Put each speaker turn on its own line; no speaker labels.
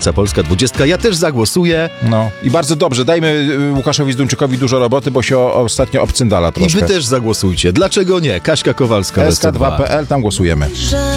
zagłasująca Polska 20. Ja też zagłosuję.
No i bardzo dobrze. Dajmy Łukaszowi Zduńczykowi dużo roboty, bo się ostatnio obcyndala troszkę.
I wy też zagłosujcie. Dlaczego nie? Kaśka Kowalska.
SK2.pl, tam głosujemy.